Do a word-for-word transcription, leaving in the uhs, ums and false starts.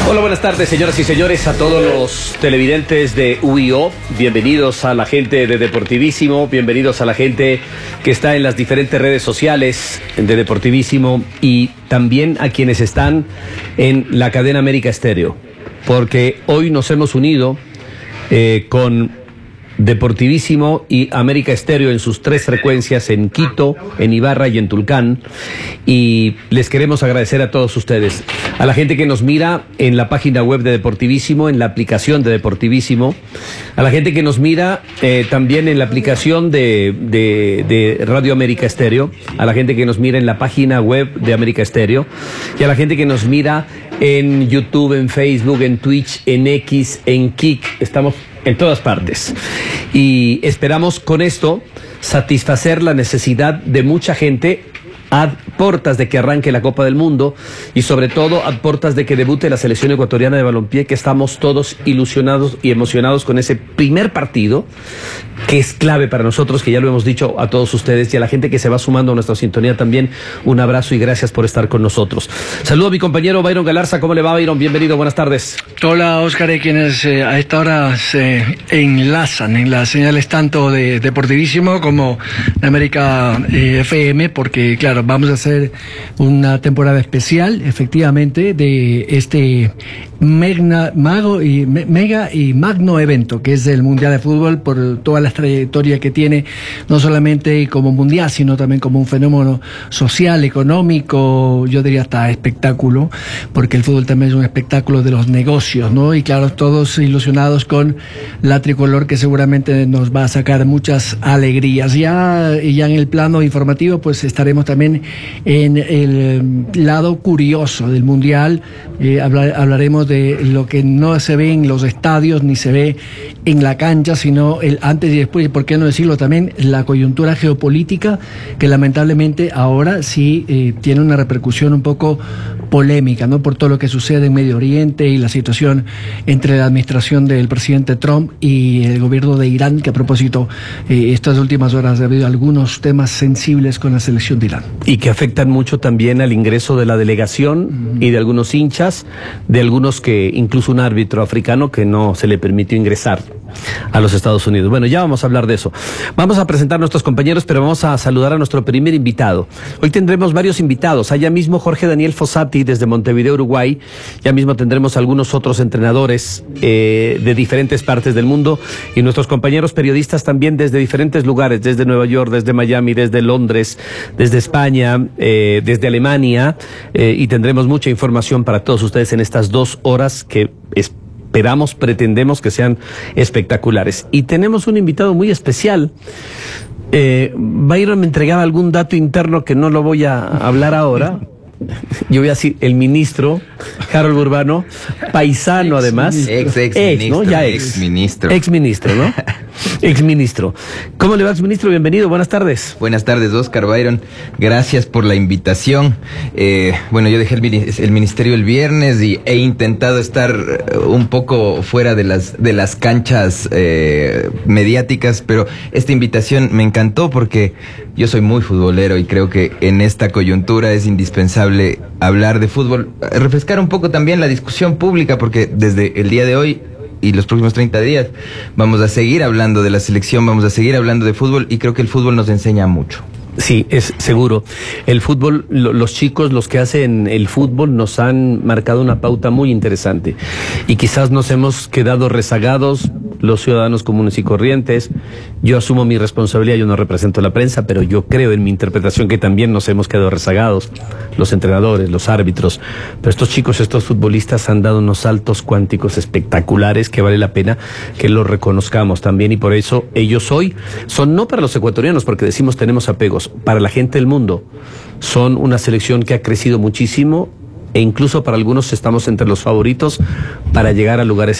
Hola, buenas tardes, señoras y señores, a todos los televidentes de U I O. Bienvenidos a la gente de Deportivísimo, bienvenidos a la gente que está en las diferentes redes sociales de Deportivísimo y también a quienes están en la cadena América Estéreo, porque hoy nos hemos unido eh, con Deportivísimo y América Estéreo en sus tres frecuencias en Quito, en Ibarra y en Tulcán, y les queremos agradecer a todos ustedes, a la gente que nos mira en la página web de Deportivísimo, en la aplicación de Deportivísimo, a la gente que nos mira eh, también en la aplicación de, de, de Radio América Estéreo, a la gente que nos mira en la página web de América Estéreo y a la gente que nos mira en YouTube, en Facebook, en Twitch, en X, en Kik. Estamos en todas partes y esperamos con esto satisfacer la necesidad de mucha gente a portas de que arranque la Copa del Mundo y sobre todo a portas de que debute la selección ecuatoriana de balompié, que estamos todos ilusionados y emocionados con ese primer partido que es clave para nosotros, que ya lo hemos dicho a todos ustedes y a la gente que se va sumando a nuestra sintonía también. Un abrazo y gracias por estar con nosotros. Saludo a mi compañero Byron Galarza. ¿Cómo le va, Byron? Bienvenido, buenas tardes. Hola, Óscar, y quienes eh, a esta hora se enlazan en las señales tanto de Deportivísimo como de América eh, F M, porque claro, vamos a hacer una temporada especial, efectivamente, de este megna, mago y, me, mega y magno evento, que es el Mundial de Fútbol, por toda la trayectoria que tiene, no solamente como mundial, sino también como un fenómeno social, económico, yo diría hasta espectáculo, porque el fútbol también es un espectáculo de los negocios, ¿no? Y claro, todos ilusionados con la tricolor, que seguramente nos va a sacar muchas alegrías. Ya, ya en el plano informativo, pues estaremos también en el lado curioso del mundial. Eh, hablar, hablaremos de lo que no se ve en los estadios ni se ve en la cancha, sino el antes y después, y por qué no decirlo también, la coyuntura geopolítica, que lamentablemente ahora sí eh, tiene una repercusión un poco polémica, ¿no? Por todo lo que sucede en Medio Oriente y la situación entre la administración del presidente Trump y el gobierno de Irán, que a propósito, eh, estas últimas horas ha habido algunos temas sensibles con la selección de Irán. Y que afectan mucho también al ingreso de la delegación uh-huh. y de algunos hinchas, de algunos que, incluso un árbitro africano que no se le permitió ingresar a los Estados Unidos. Bueno, ya vamos a hablar de eso. Vamos a presentar a nuestros compañeros, pero vamos a saludar a nuestro primer invitado. Hoy tendremos varios invitados. Allá mismo Jorge Daniel Fossati desde Montevideo, Uruguay. Ya mismo tendremos algunos otros entrenadores eh, de diferentes partes del mundo y nuestros compañeros periodistas también desde diferentes lugares, desde Nueva York, desde Miami, desde Londres, desde España, eh, desde Alemania, eh, y tendremos mucha información para todos ustedes en estas dos horas que es Esperamos, pretendemos que sean espectaculares. Y tenemos un invitado muy especial. Eh, Byron me entregaba algún dato interno que no lo voy a hablar ahora. Yo voy a decir el ministro Harold Urbano, paisano ex, además. Ex, ex, ex ministro, ¿no? Ya ex. Ex ministro. Ex ministro, ¿no? Ex ministro. ¿Cómo le va, ex ministro? Bienvenido, buenas tardes. Buenas tardes, Óscar, Byron. Gracias por la invitación. Eh, bueno, yo dejé el, el ministerio el viernes y he intentado estar un poco fuera de las, de las canchas eh, mediáticas, pero esta invitación me encantó porque yo soy muy futbolero y creo que en esta coyuntura es indispensable hablar de fútbol, refrescar un poco también la discusión pública, porque desde el día de hoy y los próximos treinta días vamos a seguir hablando de la selección, vamos a seguir hablando de fútbol y creo que el fútbol nos enseña mucho. Sí, es seguro. El fútbol, lo, los chicos, los que hacen el fútbol nos han marcado una pauta muy interesante y quizás nos hemos quedado rezagados los ciudadanos comunes y corrientes. Yo asumo mi responsabilidad, yo no represento a la prensa, pero yo creo en mi interpretación que también nos hemos quedado rezagados, los entrenadores, los árbitros. Pero estos chicos, estos futbolistas han dado unos saltos cuánticos espectaculares que vale la pena que los reconozcamos también, y por eso ellos hoy son, no para los ecuatorianos, porque decimos tenemos apegos, para la gente del mundo, son una selección que ha crecido muchísimo e incluso para algunos estamos entre los favoritos para llegar a lugares